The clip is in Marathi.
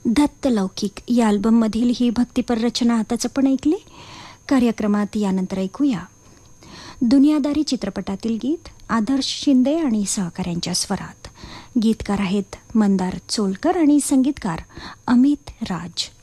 दत्तलौकिक या अल्बममधील ही भक्तिपर रचना आताच आपण ऐकली. कार्यक्रमात यानंतर ऐकूया दुनियादारी चित्रपटातील गीत आदर्श शिंदे आणि सहकाऱ्यांच्या स्वरात. गीतकार आहेत मंदार चोलकर आणि संगीतकार अमित राज.